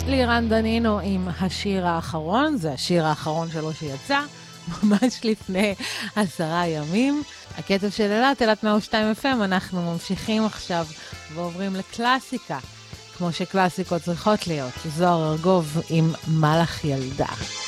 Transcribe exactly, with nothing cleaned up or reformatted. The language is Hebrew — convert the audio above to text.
לירן דנינו עם השיר האחרון, זה השיר האחרון שלו שיצא, ממש לפני עשרה ימים. הכתב של אלת, אלת מאה ושתיים אף אם, אנחנו ממשיכים עכשיו ועוברים לקלאסיקה, כמו שקלאסיקות צריכות להיות. זוהר ארגוב עם מלאך ילדה.